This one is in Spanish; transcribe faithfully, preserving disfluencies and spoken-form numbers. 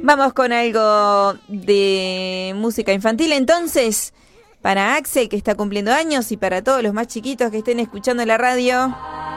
Vamos con algo de música infantil entonces, para Axel que está cumpliendo años y para todos los más chiquitos que estén escuchando la radio.